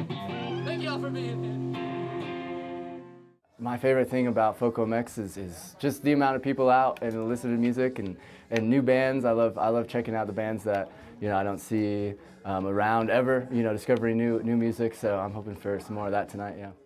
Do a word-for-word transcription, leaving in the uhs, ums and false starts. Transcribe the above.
Thank y'all for being here. My favorite thing about FocoMX is, is just the amount of people out and listening to music and, and new bands. I love I love checking out the bands that you know I don't see um, around ever. You know, discovering new new music. So I'm hoping for some more of that tonight. Yeah.